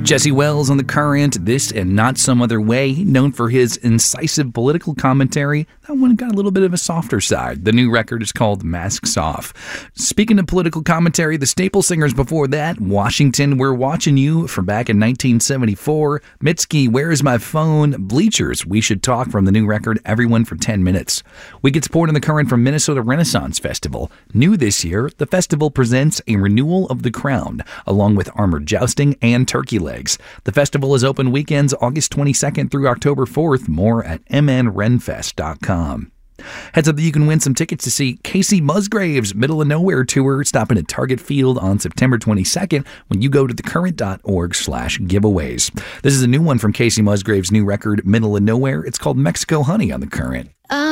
Jesse Wells on The Current, This and Not Some Other Way, known for his incisive political commentary. That one got a little bit of a softer side. The new record is called Masks Off. Speaking of political commentary, the staple singers before that, Washington, We're Watching You from back in 1974, Mitski, Where's My Phone, Bleachers, We Should Talk from the new record, Everyone for 10 Minutes. We get support in The Current from Minnesota Renaissance Festival. New this year, the festival presents a renewal of The Crown, along with Armored Jousting and Turkey Legs. The festival is open weekends August 22nd through October 4th. More at mnrenfest.com. Heads up that you can win some tickets to see Casey Musgraves' Middle of Nowhere tour stopping at Target Field on September 22nd when you go to thecurrent.org/giveaways. This is a new one from Casey Musgraves' new record, Middle of Nowhere. It's called Mexico Honey on The Current.